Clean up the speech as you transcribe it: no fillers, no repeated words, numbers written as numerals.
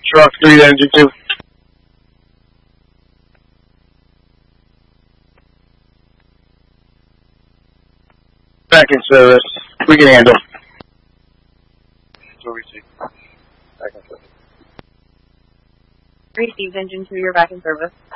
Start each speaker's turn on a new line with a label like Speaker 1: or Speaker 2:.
Speaker 1: Truck 3 to engine 2. Back in service. We can handle. So we see. Back in service.
Speaker 2: Received engine 2, you're back in service.